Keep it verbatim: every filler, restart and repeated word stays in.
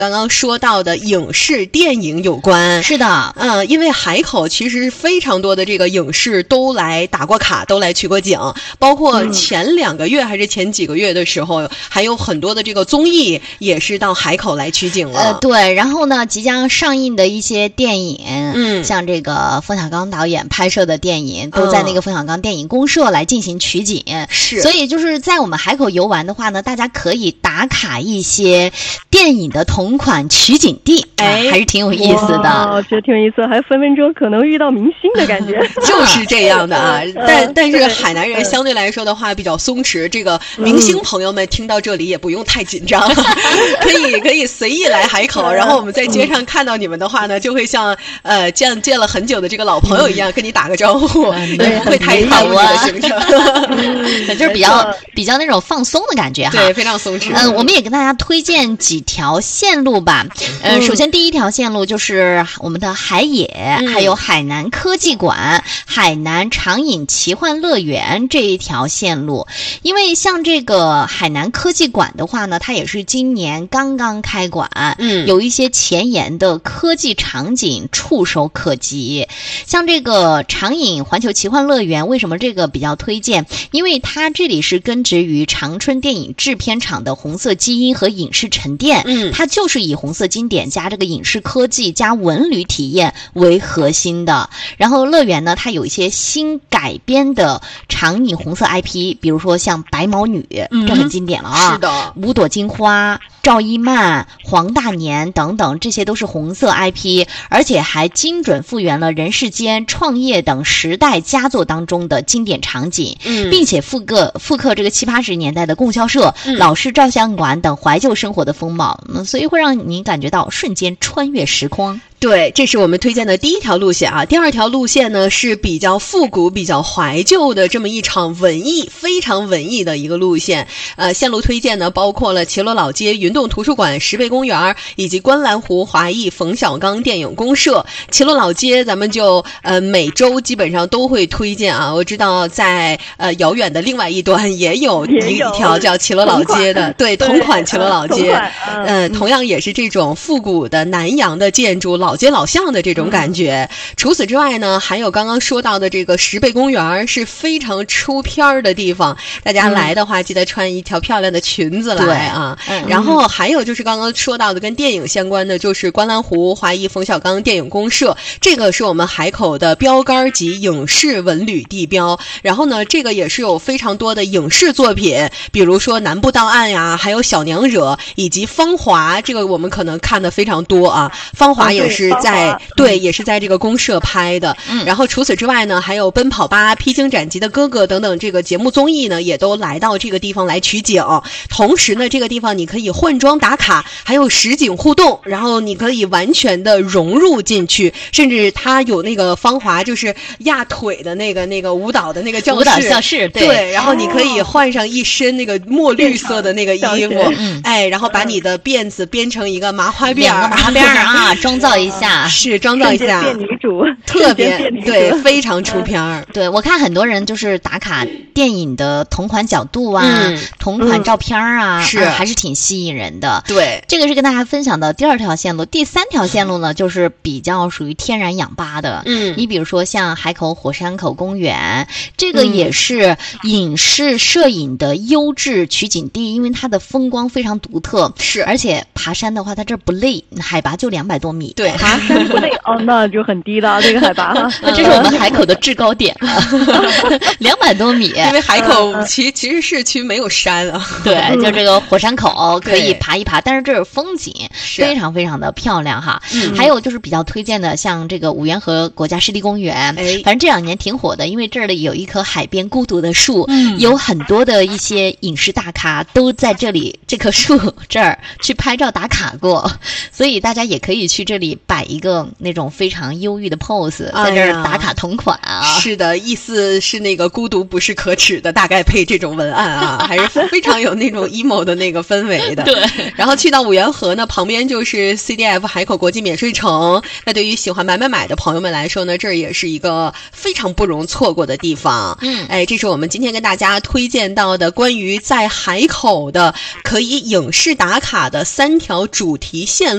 刚刚说到的影视电影有关。 是的， 嗯，因为海口其实非常多的这个影视都来打过卡，都来取过景，包括前两个月还是前几个月的时候，嗯、还有很多的这个综艺也是到海口来取景了。 呃，对，然后呢，即将上映的一些电影， 嗯， 像这个冯小刚导演拍摄的电影，都在那个冯小刚电影公社来进行取景。 是， 所以就是在我们海口游玩的话呢，大家可以打卡一些电影的同款取景地，哎，还是挺有意思的。 我觉得挺有意思，还分分钟可能遇到明星的感觉。 就是这样的啊，但但是海南人相对来说的话比较松弛，这个明星朋友们听到这里也不用太紧张，可以可以随意来海口，然后我们在街上看到你们的话呢，就会像呃见见了很久的这个老朋友一样，跟你打个招呼，也不会太耽误你的行程， 就是比较比较那种放松的感觉哈， 对，非常松弛。 嗯、呃，我们也跟大家推荐几条线路吧。呃，首先第一条线路就是我们的海野，嗯、还有海南科技馆、海南长影奇幻乐园这一条线路。因为像这个海南科技馆的话呢，它也是今年刚刚开馆，嗯，有一些前沿的科技场景触手可及。像这个长影环球奇幻乐园，为什么这个比较推荐？因为它这里是根植于长春电影制片厂的红色基因和影视沉淀，嗯，它就是以红色经典加这个影视科技加文旅体验为核心的。然后乐园呢，它有一些新改编的长影红色 I P， 比如说像白毛女，嗯、这很经典了啊， 是的， 五朵金花、赵一曼、黄大年等等，这些都是红色 I P， 而且还精准复原了人世间、创业等时代佳作当中的经典场景，嗯，并且复刻复刻这个七八十年代的供销社、嗯、老式照相馆等怀旧生活的风貌，嗯，所以会让你感觉到瞬间穿越时空。 对，这是我们推荐的第一条路线啊。第二条路线呢是比较复古、比较怀旧的这么一场文艺，非常文艺的一个路线。呃，线路推荐呢包括了齐罗老街云洞图书馆、石贝公园以及观澜湖华艺冯小刚电影公社。齐罗老街咱们就呃每周基本上都会推荐啊。我知道在呃遥远的另外一端也有一条叫齐罗老街的，对，同款齐罗老街，呃，同样也是这种复古的南洋的建筑，老街老巷的这种感觉。嗯、除此之外呢，还有刚刚说到的这个石贝公园是非常出片的地方，大家来的话、嗯、记得穿一条漂亮的裙子来啊。嗯、然后还有就是刚刚说到的跟电影相关的，就是观澜湖华艺冯小刚电影公社，这个是我们海口的标杆级影视文旅地标。然后呢，这个也是有非常多的影视作品，比如说南部档案呀，还有小娘惹以及芳华，这个我们可能看的非常多啊。芳华也是是在对，也是在这个公社拍的。嗯，然后除此之外呢，还有奔跑吧、披荆斩棘的哥哥等等这个节目综艺呢，也都来到这个地方来取景。同时呢，这个地方你可以换装打卡，还有实景互动，然后你可以完全的融入进去，甚至它有那个芳华就是压腿的那个那个舞蹈的那个教室， 舞蹈教室，对， 对，然后你可以换上一身那个墨绿色的那个衣服，嗯，哎，然后把你的辫子编成一个麻花辫， 两个麻花辫啊，妆造一下。 是妆造一下， 变女主， 特别对，非常出片儿。 对，我看很多人就是打卡电影的同款角度啊，嗯、同款照片啊，是、嗯、还是挺吸引人的。 对， 这个是跟大家分享的第二条线路。第三条线路呢，就是比较属于天然氧吧的。嗯，你比如说像海口火山口公园，这个也是影视摄影的优质取景地，因为它的风光非常独特。是，而且爬山的话，它这不累，海拔就两百多米。 对， 爬山不累哦，那就很低的这个海拔。 这是我们海口的制高点，两百多米。 因为海口其其实市区没有山啊。 对，就这个火山口可以爬一爬，但是这是风景，非常非常的漂亮哈。嗯、还有就是比较推荐的，像这个五缘河国家湿地公园，哎、反正这两年挺火的，因为这里有一棵海边孤独的树，嗯、有很多的一些影视大咖都在这里这棵树这儿去拍照打卡过，所以大家也可以去这里摆一个那种非常忧郁的 pose， 在这儿打卡同款啊。 哎、是的，意思是那个孤独不是可耻的，大概配这种文案啊，还是非常有那种 emo 的那个氛围的。 对， 然后去到五缘河呢，旁边就是 C D F 海口国际免税城。那对于喜欢买买买的朋友们来说呢，这也是一个非常不容错过的地方。嗯，哎，这是我们今天跟大家推荐到的关于在海口的可以影视打卡的三条主题线路。